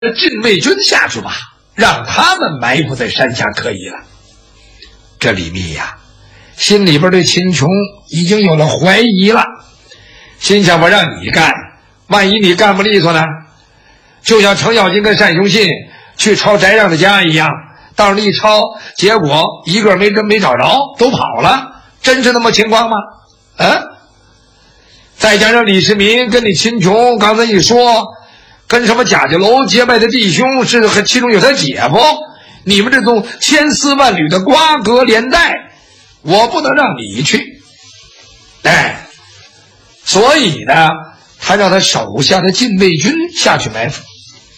禁卫军下去吧，让他们埋伏在山下可以了。这李密呀，心里边对秦琼已经有了怀疑了，心想我让你干，万一你干不利索呢？就像程咬金跟单雄信去抄翟让的家一样，到时候一抄，结果一个没找着，都跑了，真是那么情况吗？再加上李世民跟你秦琼刚才一说，跟什么贾家楼结拜的弟兄是其中有他姐夫，你们这种千丝万缕的瓜葛连带，我不能让你去。所以呢，他让他手下的禁卫军下去埋伏。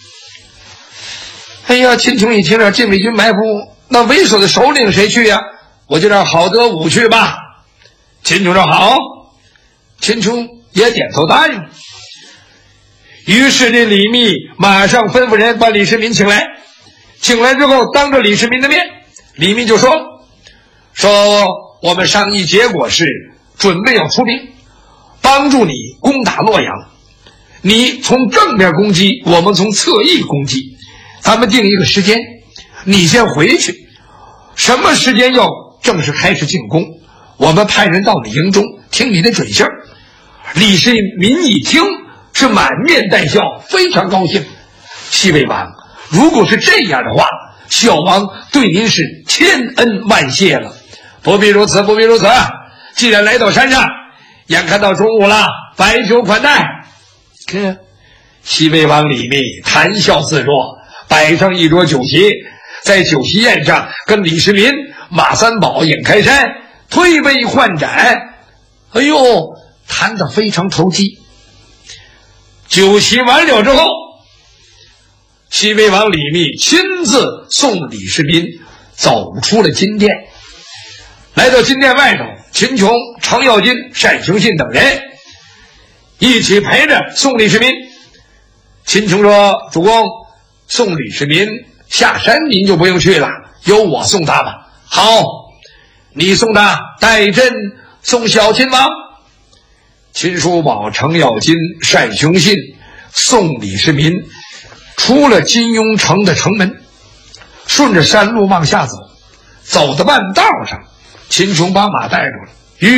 哎呀，秦琼一听让禁卫军埋伏，那为首的首领谁去呀？我就让郝德武去吧。秦琼说好，秦琼也点头答应。于是这李密马上吩咐人把李世民请来，请来之后当着李世民的面，李密就说我们商议结果是准备要出兵帮助你攻打洛阳，你从正面攻击，我们从侧翼攻击，咱们定一个时间，你先回去，什么时间要正式开始进攻，我们派人到你营中听你的准信。李世民一听是满面带笑，非常高兴。西魏王，如果是这样的话，小王对您是千恩万谢了。不必如此，不必如此，既然来到山上，眼看到中午了，摆酒款待。看西魏王李密谈笑自若，摆上一桌酒席，在酒席宴上跟李世民、马三宝、尹开山推杯换盏，哎呦，谈得非常投机。酒席完了之后，西魏王李密亲自送李世民走出了金殿，来到金殿外头，秦琼、程咬金、单雄信等人一起陪着送李世民。秦琼说：“主公，送李世民下山您就不用去了，由我送他吧。”好，你送他，代朕送小秦王。秦叔宝、程咬金、单雄信送李世民出了金庸城的城门，顺着山路往下走，走到半道上，秦琼把马带住了。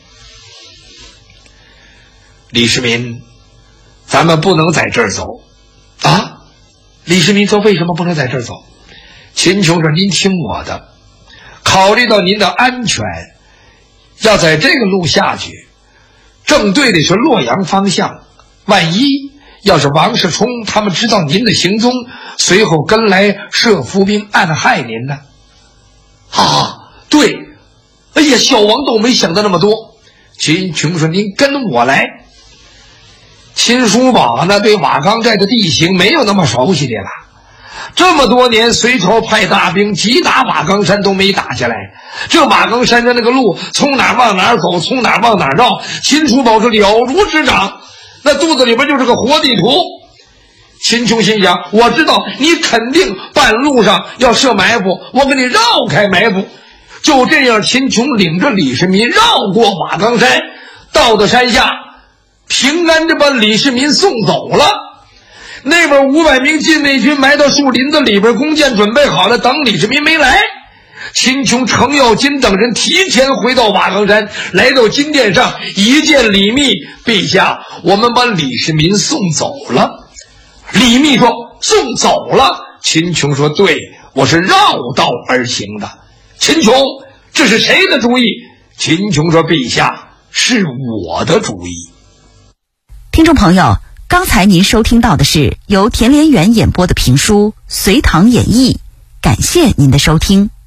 李世民，咱们不能在这儿走啊！李世民说：“为什么不能在这儿走？”秦琼说：“您听我的，考虑到您的安全，要在这个路下去，正对的是洛阳方向，万一要是王世充他们知道您的行踪，随后跟来设伏兵暗害您呢。”对，哎呀，小王都没想到那么多。秦琼说：“您跟我来。”秦叔宝呢，对瓦岗寨的地形没有那么熟悉的了，这么多年隋朝派大兵击打瓦岗山都没打下来，这瓦岗山的那个路从哪往哪走，从哪往哪绕，秦叔宝是了如指掌，那肚子里边就是个活地图。秦琼心想：我知道你肯定半路上要设埋伏，我给你绕开埋伏。就这样，秦琼领着李世民绕过瓦岗山，到了山下，平安地把李世民送走了。那边500名禁卫军埋到树林子里边，弓箭准备好了，等李世民没来。秦琼、程咬金等人提前回到瓦岗山，来到金殿上，一见李密：“陛下，我们把李世民送走了。”李密说：“送走了？”秦琼说：“对，我是绕道而行的。”秦琼，这是谁的主意？秦琼说：“陛下，是我的主意。” 听众朋友，刚才您收听到的是由田连元演播的评书《隋唐演义》，感谢您的收听。